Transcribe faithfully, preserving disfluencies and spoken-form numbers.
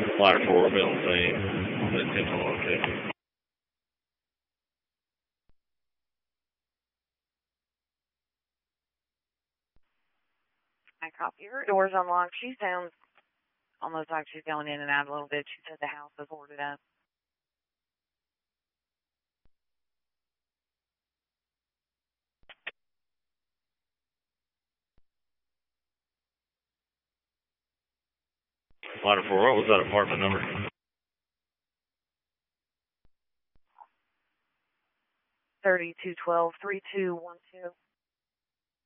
Ladder four, Bill, say, ten on okay. I copy her. Doors unlocked. She sounds almost like she's going in and out a little bit. She said the house is boarded up. Ladder four, what was that apartment number? thirty-two twelve, three two one two.